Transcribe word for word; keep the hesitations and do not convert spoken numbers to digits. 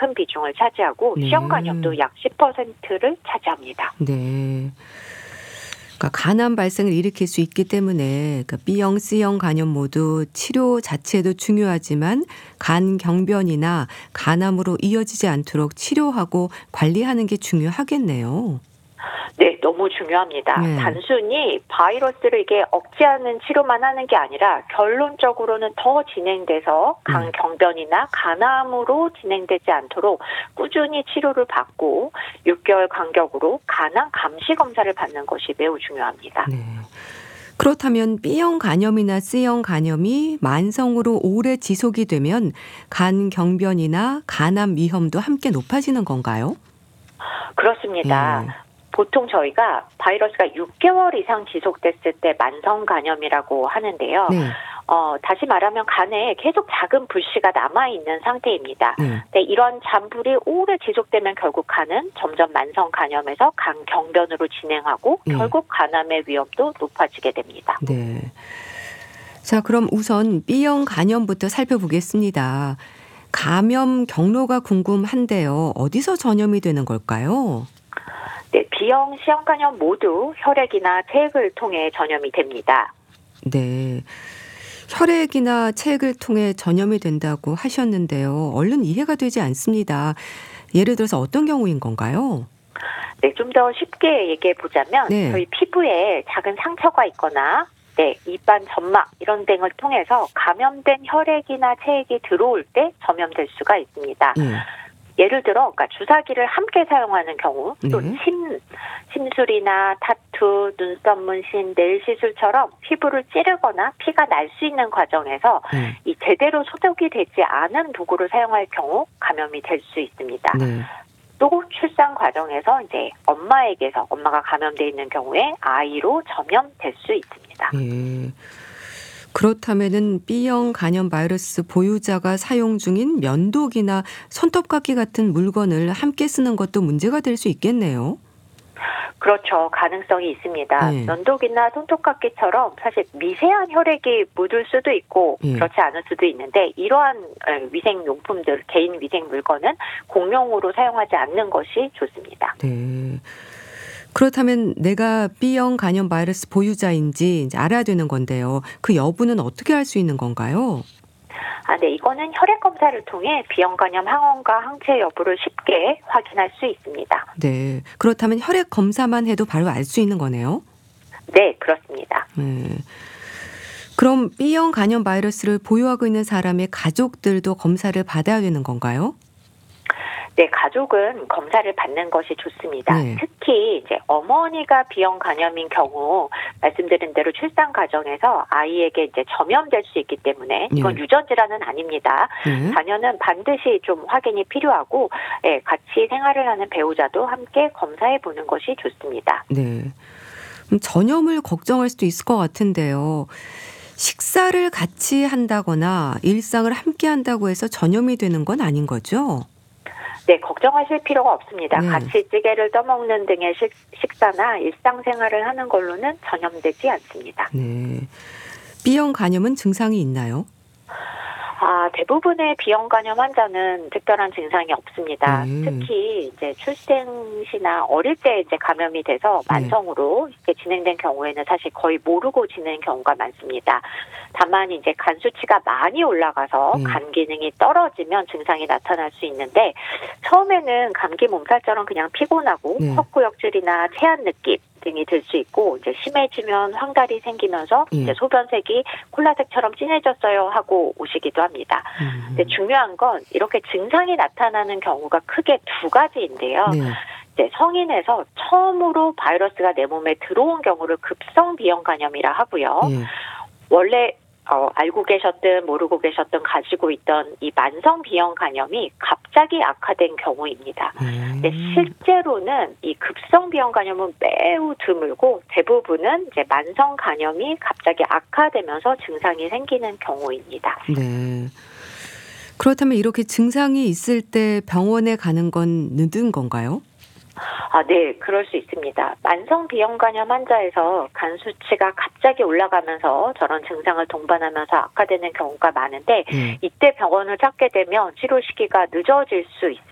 큰 비중을 차지하고 네. C형 간염도 약 십 퍼센트를 차지합니다. 네. 그러니까 간암 발생을 일으킬 수 있기 때문에 그러니까 B형, C형 간염 모두 치료 자체도 중요하지만 간 경변이나 간암으로 이어지지 않도록 치료하고 관리하는 게 중요하겠네요. 네, 너무 중요합니다. 네. 단순히 바이러스를 이게 억제하는 치료만 하는 게 아니라 결론적으로는 더 진행돼서 간 경변이나 간암으로 진행되지 않도록 꾸준히 치료를 받고 육 개월 간격으로 간암 감시 검사를 받는 것이 매우 중요합니다. 네. 그렇다면 B형 간염이나 C형 간염이 만성으로 오래 지속이 되면 간 경변이나 간암 위험도 함께 높아지는 건가요? 그렇습니다. 네. 보통 저희가 바이러스가 육 개월 이상 지속됐을 때 만성 간염이라고 하는데요. 네. 어, 다시 말하면 간에 계속 작은 불씨가 남아있는 상태입니다. 네. 네, 이런 잔불이 오래 지속되면 결국 간은 점점 만성 간염에서 간 경변으로 진행하고 네. 결국 간암의 위험도 높아지게 됩니다. 네. 자, 그럼 우선 B형 간염부터 살펴보겠습니다. 감염 경로가 궁금한데요. 어디서 전염이 되는 걸까요? 네, B형, C형 간염 모두 혈액이나 체액을 통해 전염이 됩니다. 네. 혈액이나 체액을 통해 전염이 된다고 하셨는데요. 얼른 이해가 되지 않습니다. 예를 들어서 어떤 경우인 건가요? 네, 좀 더 쉽게 얘기해 보자면 네. 저희 피부에 작은 상처가 있거나 네, 입안 점막 이런 등을 통해서 감염된 혈액이나 체액이 들어올 때 전염될 수가 있습니다. 예. 예를 들어, 그러니까 주사기를 함께 사용하는 경우, 또 네. 침, 침술이나 타투, 눈썹 문신, 네일 시술처럼 피부를 찌르거나 피가 날 수 있는 과정에서 네. 이 제대로 소독이 되지 않은 도구를 사용할 경우 감염이 될 수 있습니다. 네. 또 출산 과정에서 이제 엄마에게서 엄마가 감염돼 있는 경우에 아이로 전염될 수 있습니다. 예. 그렇다면은 B형 간염 바이러스 보유자가 사용 중인 면도기나 손톱깎이 같은 물건을 함께 쓰는 것도 문제가 될 수 있겠네요. 그렇죠. 가능성이 있습니다. 네. 면도기나 손톱깎이처럼 사실 미세한 혈액이 묻을 수도 있고 예. 그렇지 않을 수도 있는데 이러한 위생용품들, 개인 위생 물건은 공용으로 사용하지 않는 것이 좋습니다. 네. 그렇다면 내가 B형 간염 바이러스 보유자인지 이제 알아야 되는 건데요. 그 여부는 어떻게 알 수 있는 건가요? 아, 네. 이거는 혈액 검사를 통해 B형 간염 항원과 항체 여부를 쉽게 확인할 수 있습니다. 네. 그렇다면 혈액 검사만 해도 바로 알 수 있는 거네요? 네, 그렇습니다. 네. 그럼 B형 간염 바이러스를 보유하고 있는 사람의 가족들도 검사를 받아야 되는 건가요? 네, 가족은 검사를 받는 것이 좋습니다. 네. 특히 이제 어머니가 B형 간염인 경우 말씀드린 대로 출산 과정에서 아이에게 이제 전염될 수 있기 때문에 이건 네. 유전 질환은 아닙니다. 네. 자녀는 반드시 좀 확인이 필요하고 예, 같이 생활을 하는 배우자도 함께 검사해 보는 것이 좋습니다. 네. 그럼 전염을 걱정할 수도 있을 것 같은데요. 식사를 같이 한다거나 일상을 함께 한다고 해서 전염이 되는 건 아닌 거죠? 네, 걱정하실 필요가 없습니다. 네. 같이 찌개를 떠먹는 등의 식, 식사나 일상생활을 하는 걸로는 전염되지 않습니다. 네. B형 간염은 증상이 있나요? 아, 대부분의 B형 간염 환자는 특별한 증상이 없습니다. 음. 특히 이제 출생 시나 어릴 때 이제 감염이 돼서 만성으로 이렇게 진행된 경우에는 사실 거의 모르고 지내는 경우가 많습니다. 다만 이제 간 수치가 많이 올라가서 음. 간 기능이 떨어지면 증상이 나타날 수 있는데 처음에는 감기 몸살처럼 그냥 피곤하고 네. 헛구역질이나 체한 느낌 등이 들 수 있고 이제 심해지면 황달이 생기면서 예. 이제 소변색이 콜라색처럼 진해졌어요 하고 오시기도 합니다. 음. 근데 중요한 건 이렇게 증상이 나타나는 경우가 크게 두 가지인데요. 네. 이제 성인에서 처음으로 바이러스가 내 몸에 들어온 경우를 급성 B형 간염이라 하고요. 예. 원래 어, 알고 계셨든 모르고 계셨든 가지고 있던 이 만성 B형 간염이 갑자기 악화된 경우입니다. 음. 근데 실제로는 이 급성 B형 간염은 매우 드물고 대부분은 이제 만성 간염이 갑자기 악화되면서 증상이 생기는 경우입니다. 네. 그렇다면 이렇게 증상이 있을 때 병원에 가는 건 늦은 건가요? 아, 네, 그럴 수 있습니다. 만성 B형 간염 환자에서 간 수치가 갑자기 올라가면서 저런 증상을 동반하면서 악화되는 경우가 많은데 네. 이때 병원을 찾게 되면 치료 시기가 늦어질 수 있습니다.